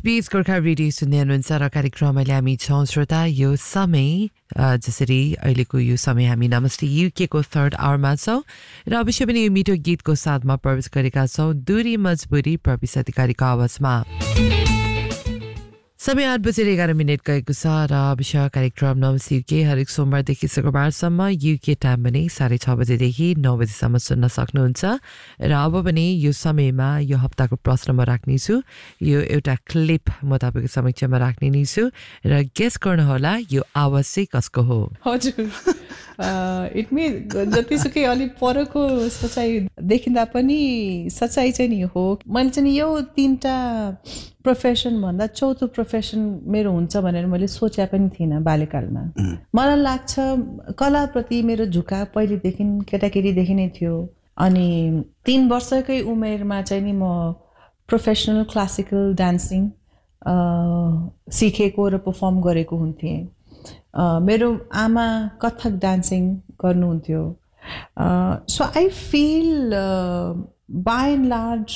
BFB's Gorkha radio सुन्दै हुनुहुन्छ र कार्यक्रममा हामी छौं श्रोता यो समय जसरी अहिलेको यो समय हामी नमस्ते युके को थर्ड आवरमा छौं र अवश्य पनि यो मिठो गीतको साथमा प्रवेश गरेका छौं दूरी मजबुरी प्रवेश अधिकारीको आवाजमा समय 8:11 गएको छ र अवश्य कार्यक्रम नमस्ते युके हरेक सोमबारदेखि शुक्रबारसम्म युके टाइम पनि 6:30 बजेदेखि 9 बजेसम्म सुन्न सक्नुहुन्छ र अब पनि यो समयमा यो हप्ताको प्रश्न म राख्नेछु यो एउटा क्लिप म तपाईको समक्षमा राख्ने नै छु र गेस गर्नुहोला यो आवाज चाहिँ कसको हो हजुर इट मी जतिसुकै अलि परको सच्चाइ देखिँदा पनि सच्चाइ चाहिँ नि हो मैले चाहिँ यो तीनटा प्रोफेसन भन्दा चौथो प्रोफेसन मेरो हुन्छ भनेर मैले सोचे पनि थिइनँ बाल्यकालमा मलाई लाग्छ कलाप्रति मेरो झुकाव पहिलेदेखि केटाकेटीदेखि नै थियो अनि 3 वर्षकै उमेरमा चाहिँ नि म प्रोफेसनल क्लासिकल डान्सिङ सिकेको र परफर्म गरेको हुन्थेँ मेरो आमा कथक डान्सिङ गर्नुहुन्थ्यो so I feel by and large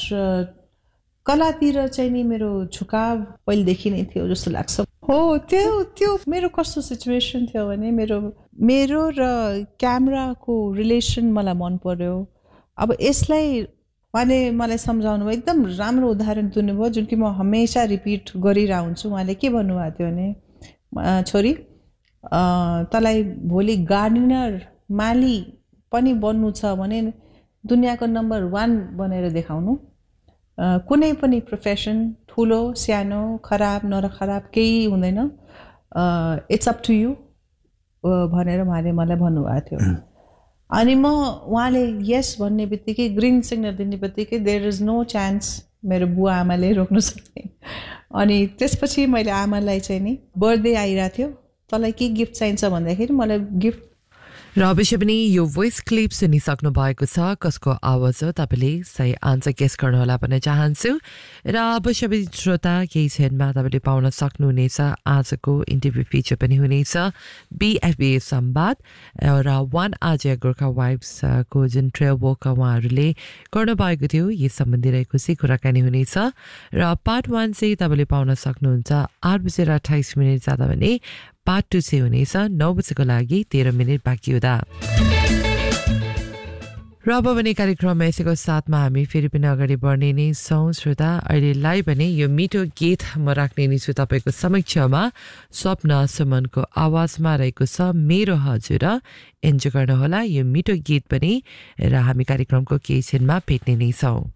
कलातिर चाहिँ नि मेरो झुकाव पहिलेदेखि नै थियो जस्तो लाग्छ हो त्यो मेरो कस्तो सिचुएसन थियो भने मेरो र क्यामेराको रिलेसन मलाई मन पर्यो अब यसलाई उहाँले मलाई सम्झाउनु भयो एकदम राम्रो उदाहरण दिनुभयो जुन कि म हमेशा रिपिट गरिरहेको हुन्छु उहाँले के भन्नुभएको थियो भने छोरी तँलाई भोलि गार्डनर माली पनि बन्नु छ भने दुनियाँको नम्बर 1 बनेर देखाउनु कुनै पनि प्रोफेसन ठुलो सानो खराब नराखराब केही हुँदैन इट्स अप टु यु भनेर उहाँले मलाई भन्नुभएको थियो अनि म उहाँले यस भन्ने बित्तिकै ग्रिन सिग्नल दिने बित्तिकै देयर इज नो चान्स मेरो बुवा आमाले रोक्नु सक्ने अनि त्यसपछि मैले आमालाई चाहिँ नि बर्थडे आइरहेको थियो तँलाई के गिफ्ट चाहिन्छ भन्दाखेरि मलाई गिफ्ट र अवश्य पनि यो भोइस क्लिप सुनिसक्नु भएको छ कसको आवाज हो तपाईले सही आन्सर गेस गर्नुहोला भन्न चाहन्छु र अवश्य पनि श्रोता केही क्षणमा तपाईले पाउन सक्नुहुनेछ आजको इन्टरभ्यू फिचर पनि हुनेछ BFB संवाद र 1 आज गोर्खा वाइब्स को जुन ट्रेल वक उहाँहरूले गर्नुभएको थियो यस सम्बन्धी रहेको चाहिँ कुराकानी हुनेछ र पार्ट 1 चाहिँ तपाईले पाउन सक्नुहुन्छ 8:28 जाँदा भने पार्ट 2 चाहिँ हुनेछ 9 बजेको लागि 13 मिनेट बाँकी हुँदा र अब भने कार्यक्रममा यसैको साथमा हामी फेरि पनि अगाडि बढ्ने नै छौं श्रोता अहिलेलाई भने यो मिठो गीत म राख्ने नै छु तपाईको समक्षमा स्वप्न सुमनको आवाजमा रहेको छ मेरो हजुर एन्जोय गर्नुहोला यो मिठो गीत पनि र हामी कार्यक्रमको केही क्षणमा भेट्ने नै छौं